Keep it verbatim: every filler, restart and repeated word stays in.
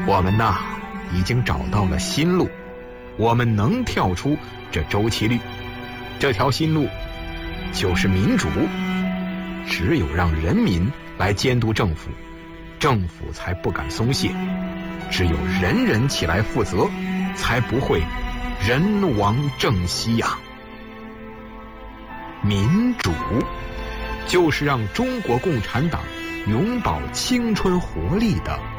我们呐，已经找到了新路，我们能跳出这周期率。这条新路就是民主，只有让人民来监督政府，政府才不敢松懈。只有人人起来负责，才不会人亡政息呀。民主就是让中国共产党永葆青春活力的